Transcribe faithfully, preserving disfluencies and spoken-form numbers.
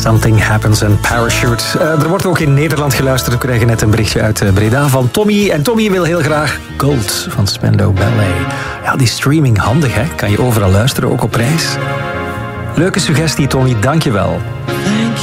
Something Happens in Parachute. Uh, er wordt ook in Nederland geluisterd. We krijgen net een berichtje uit uh, Breda van Tommy. En Tommy wil heel graag Gold van Spandau Ballet. Ja, die streaming handig, hè? Kan je overal luisteren, ook op reis. Leuke suggestie, Tommy. Dank je wel. Thank